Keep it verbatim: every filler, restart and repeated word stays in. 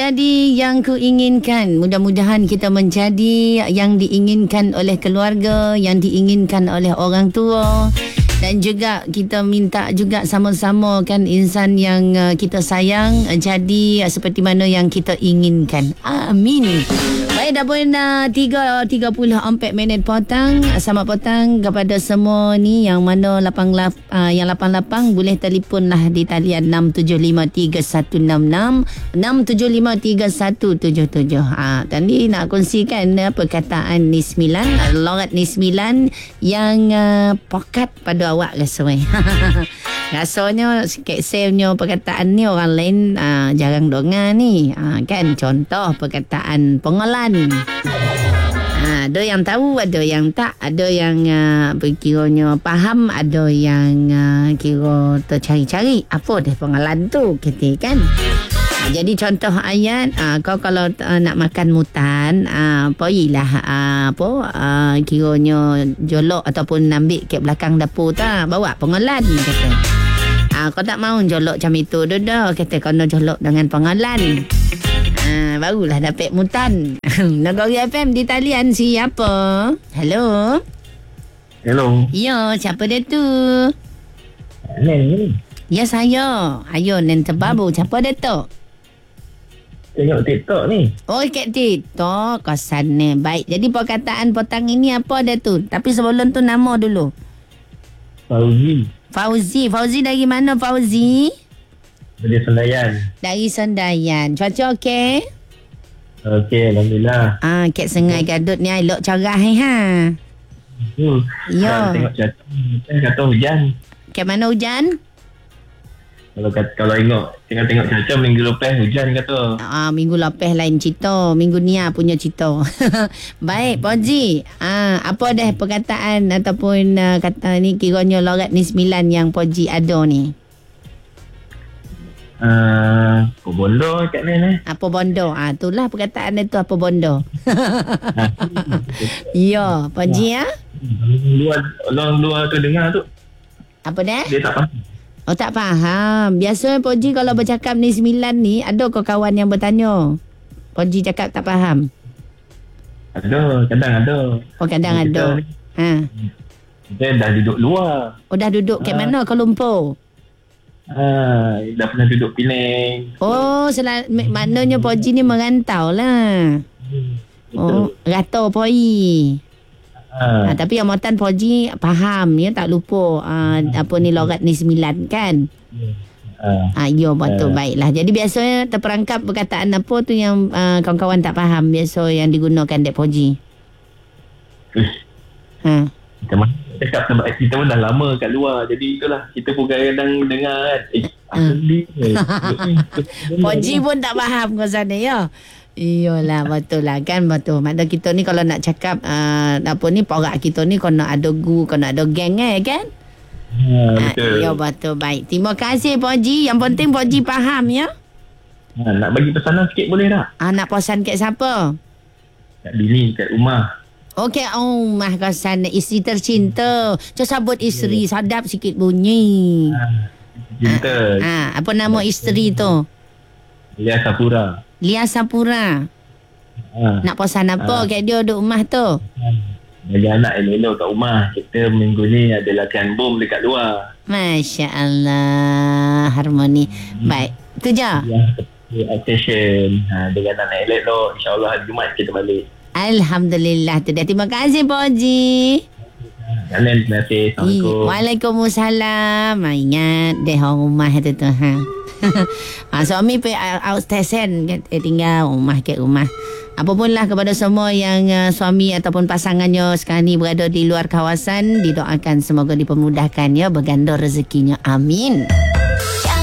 menjadi yang kuinginkan. Mudah-mudahan kita menjadi yang diinginkan oleh keluarga, yang diinginkan oleh orang tua. Dan juga kita minta juga sama-sama kan insan yang uh, kita sayang uh, jadi uh, seperti mana yang kita inginkan. Amin. Baik, dah pun uh, tiga tiga puluh empat minit petang. Selamat petang kepada semua ni yang mana lapang lap, uh, yang lapang-lapang boleh telefonlah di talian enam tujuh lima tiga satu enam enam enam tujuh lima tiga satu tujuh tujuh. Ha, tadi nak kongsikan uh, perkataan ni sembilan, uh, logat ni sembilan yang uh, pokat pada awak rasanya. Rasanya sikit savenya perkataan ni orang lain uh, jarang dengar ni. Uh, kan contoh perkataan pengolan. Uh, ada yang tahu, ada yang tak, ada yang uh, berkiranya faham, ada yang uh, kira tercari-cari apa dia pengolan tu, kita kan. Jadi contoh ayat, uh, kau kalau uh, nak makan mutan, uh, pergilah uh, apa uh, kiranya jolok ataupun ambil kat belakang dapur tak, bawa pengolan kata. Uh, kau tak mau jolok macam itu dah, kata kau nak jolok dengan pengolan. Uh, barulah dapat mutan. Negeri F M di talian siapa? Hello. Hello. Ya, siapa dia tu? Nen ni. Ya, saya. Ayo, Nen Terbabu. Siapa dia tu? Tengok TikTok ni. Oh, kat TikTok. Kosan ni. Baik. Jadi perkataan petang ini apa dia tu? Tapi sebelum tu nama dulu. Fauzi. Fauzi. Fauzi dari mana Fauzi? Dari Sendayan. Dari Sendayan. Cuaca okey? Okey, Alhamdulillah. Ah, kat Sengai Gadut ni elok cerah eh, ha. Hmm. Ya. Tengok cuaca. Saya kata hujan. Kat mana hujan? Kalau kata, kalau tengok tengok-tengok cuaca minggu lepas hujan kata. Ah, minggu lepas lain cerita. Minggu ni punya cerita. Baik, Poji. Ah, apa dah perkataan ataupun uh, kata ni kiranya logat ni sembilan yang Poji ada ni? Uh, apa bondo kat ni ni? Apa bondo? Ah, itulah perkataan itu, apa bondo. Ya, Poji ya. Luar orang luar tu dengar tu. Apa dah? Dia tak faham. Oh, tak faham. Biasa Poji kalau bercakap ni sembilan ni, ada ke kawan yang bertanya? Poji cakap tak faham? Ada, kadang ada. Oh, kadang Kita ada. ni, Ha. Kita dah duduk luar. Oh, dah duduk kat Ha. mana? Kuala Lumpur? Ah, dah pernah duduk Penang. Oh, sel- maknanya Poji ni merantau lah. Oh, ratau Poi. Ah, Ha, tapi yang Motan Poji faham, ya, tak lupa uh, apa ni logat ni sembilan kan? ah. Ah, ya, betul. Uh. Baiklah. Jadi biasanya terperangkap perkataan apa tu yang uh, kawan-kawan tak faham biasa yang digunakan Dek Poji? Uish, Ha. kita mah cakap sebab kita pun dah lama kat luar. Jadi itulah kita pun kadang dengar kan. Eh, apa ni? Poji pun tak faham kau sana, ya? Iyalah, betul lah kan, betul. Maknanya kita ni kalau nak cakap uh, apa ni, porak kita ni kau nak ada gu, kau nak ada geng eh kan? Ha, betul. Ah, ya, betul. Baik. Terima kasih Poji. Yang penting Poji faham ya. Ha, nak bagi pesanan sikit boleh tak? Ah, nak pesan kat siapa? Kat bini, kat rumah. Okey, oh, mah kesan isteri tercinta. Cuba sabut isteri, sadap sikit bunyi. Ha, cinta. Ah, apa nama isteri tu? Lia Sapura. Lia Sapura. Ha. Nak pesan apa Ah. kat dia duduk rumah tu? Bagi anak elok-elok kat rumah. Kita minggu ni ada latihan bom dekat luar. Masya Allah, harmoni. Baik, tu je. Ya, attention. Ha, dengan anak elok-elok. InsyaAllah hari Jumaat kita balik. Alhamdulillah tu dia. Terima kasih Poji. Kalian terima kasih. Assalamualaikum. Waalaikumsalam. Ah, ingat deh orang rumah tu tu ha. Ah, suami pe outstation kan, eh, tinggal rumah ke rumah. Apapun lah kepada semua yang uh, suami ataupun pasangannya sekarang ni berada di luar kawasan, didoakan semoga dipermudahkan ya, berganda rezekinya. Amin.